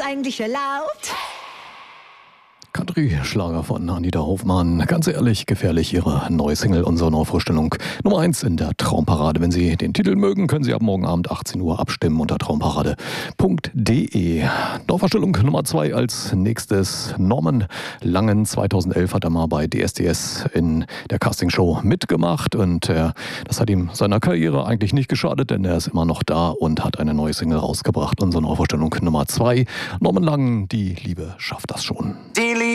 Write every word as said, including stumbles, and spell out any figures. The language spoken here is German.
eigentlich erlaubt? Country-Schlager von Anita Hofmann. Ganz ehrlich, gefährlich, ihre neue Single, unsere Neuvorstellung Nummer eins in der Traumparade. Wenn Sie den Titel mögen, können Sie ab morgen Abend achtzehn Uhr abstimmen unter traumparade punkt de. Neuvorstellung Nummer zwei als nächstes. Norman Langen, zweitausendelf hat er mal bei D S D S in der Castingshow mitgemacht und äh, das hat ihm seiner Karriere eigentlich nicht geschadet, denn er ist immer noch da und hat eine neue Single rausgebracht. Unsere Neuvorstellung Nummer zwei. Norman Langen, die Liebe schafft das schon. Die